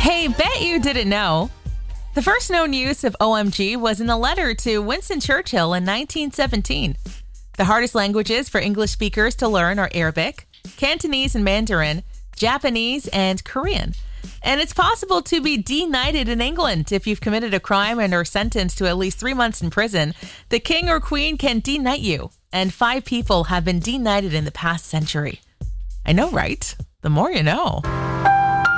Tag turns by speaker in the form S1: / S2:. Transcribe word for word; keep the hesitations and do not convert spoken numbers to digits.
S1: Hey, bet you didn't know. The first known use of O M G was in a letter to Winston Churchill in nineteen seventeen. The hardest languages for English speakers to learn are Arabic, Cantonese and Mandarin, Japanese, and Korean. And it's possible to be de-knighted in England if you've committed a crime and are sentenced to at least three months in prison. The king or queen can de-knight you, and five people have been de-knighted in the past century. I know, right? The more you know.